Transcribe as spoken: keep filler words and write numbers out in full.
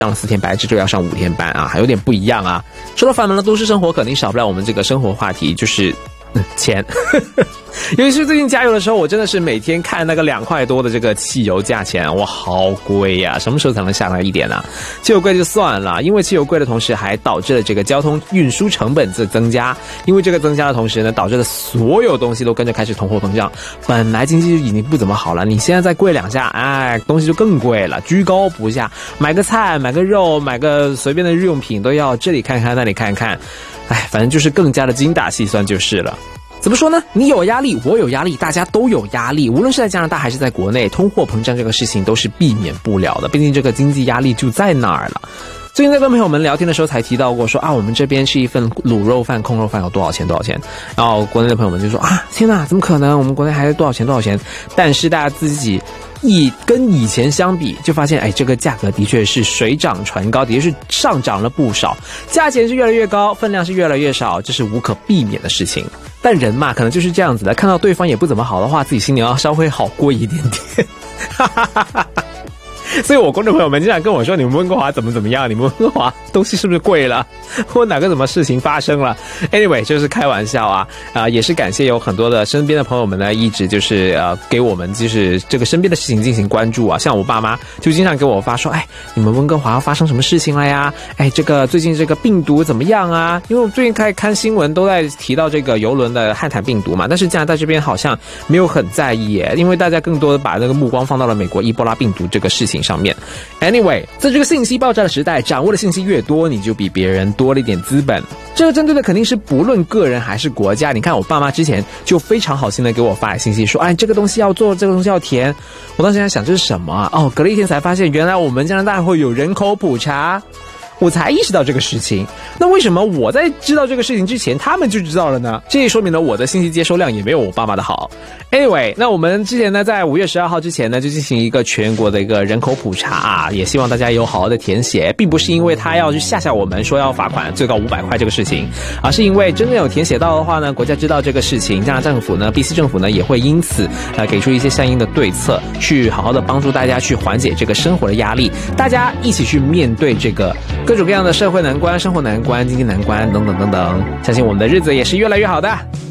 上了四天班，这周要上五天班啊，还有点不一样啊。说到繁忙的都市生活，肯定少不了我们这个生活话题，就是嗯钱。尤其是最近加油的时候，我真的是每天看那个两块多的这个汽油价钱，哇，好贵呀、啊！什么时候才能下来一点啊？汽油贵就算了，因为汽油贵的同时，还导致了这个交通运输成本的增加。因为这个增加的同时呢，导致了所有东西都跟着开始通货膨胀。本来经济就已经不怎么好了，你现在再贵两下，哎，东西就更贵了，居高不下。买个菜、买个肉、买个随便的日用品都要这里看看那里看看，哎，反正就是更加的精打细算就是了。怎么说呢？你有压力，我有压力，大家都有压力。无论是在加拿大还是在国内，通货膨胀这个事情都是避免不了的。毕竟这个经济压力就在那儿了。最近在跟朋友们聊天的时候才提到过说啊，我们这边是一份卤肉饭、控肉饭有多少钱多少钱。然后国内的朋友们就说啊，天哪，怎么可能？我们国内还多少钱多少钱？但是大家自己一跟以前相比，就发现哎，这个价格的确是水涨船高，的确是上涨了不少。价钱是越来越高，分量是越来越少，这是无可避免的事情。但人嘛，可能就是这样子的，看到对方也不怎么好的话，自己心里要稍微好过一点点。哈哈哈哈。所以我观众朋友们经常跟我说，你们温哥华怎么怎么样，你们温哥华东西是不是贵了，或哪个什么事情发生了。 anyway 就是开玩笑啊，啊、呃、也是感谢有很多的身边的朋友们呢，一直就是呃给我们就是这个身边的事情进行关注啊。像我爸妈就经常给我发说，哎，你们温哥华发生什么事情了呀？哎，这个最近这个病毒怎么样啊？因为我最近开看新闻都在提到这个邮轮的汉坦病毒嘛，但是加拿大这边好像没有很在意耶，因为大家更多的把那个目光放到了美国伊波拉病毒这个事情上面。Anyway， 在这个信息爆炸的时代，掌握的信息越多，你就比别人多了一点资本。这个针对的肯定是不论个人还是国家。你看我爸妈之前就非常好心的给我发来信息说，哎，这个东西要做，这个东西要填。我当时在想这是什么啊？哦，隔了一天才发现，原来我们加拿大会有人口普查。我才意识到这个事情，那为什么我在知道这个事情之前他们就知道了呢？这也说明了我的信息接收量也没有我爸妈的好。 Anyway， 那我们之前呢在五月十二号之前呢就进行一个全国的一个人口普查啊，也希望大家有好好的填写，并不是因为他要去吓吓我们说要罚款最高五百块这个事情，而是因为真正有填写到的话呢，国家知道这个事情，加拿大政府呢 B C 政府呢也会因此呃给出一些相应的对策，去好好的帮助大家去缓解这个生活的压力，大家一起去面对这个各种各样的社会难关、生活难关、经济难关等等等等，相信我们的日子也是越来越好的。